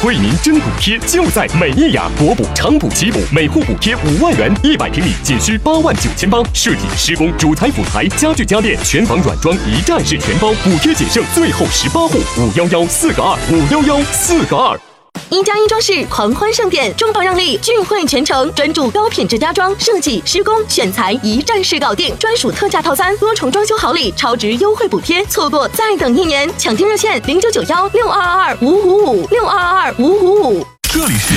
为民真补贴就在美益雅，国补、长补、奇补，每户补贴5万元，100平米仅需89800，设计、施工、主材、辅材、家具家电，全房软装一站式全包，补贴仅剩最后18户，511-4个2，511-4个2。 1+1装饰狂欢盛典，重磅让利，聚会全程，专注高品质家装设计、施工、选材，一站式搞定，专属特价套餐，多重装修好礼，超值优惠补贴，错过再等1年，抢订热线099162225555，62225555。 这里是